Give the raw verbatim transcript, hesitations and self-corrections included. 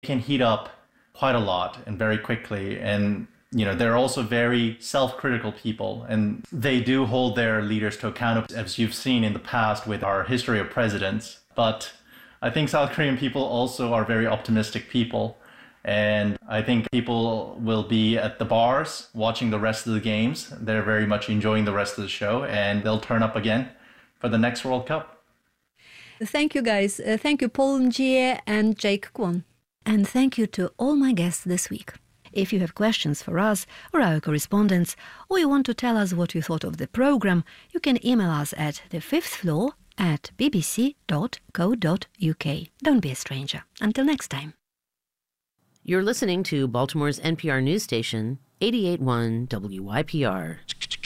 can heat up quite a lot and very quickly. And, you know, they're also very self-critical people, and they do hold their leaders to account, as you've seen in the past with our history of presidents. But I think South Korean people also are very optimistic people. And I think people will be at the bars watching the rest of the games. They're very much enjoying the rest of the show, and they'll turn up again for the next World Cup. Thank you, guys. Uh, thank you, Paul Njie and Jake Kwon. And thank you to all my guests this week. If you have questions for us or our correspondents, or you want to tell us what you thought of the program, you can email us at the fifth floor at b b c dot co dot u k. Don't be a stranger. Until next time. You're listening to Baltimore's N P R news station, eighty-eight point one W Y P R.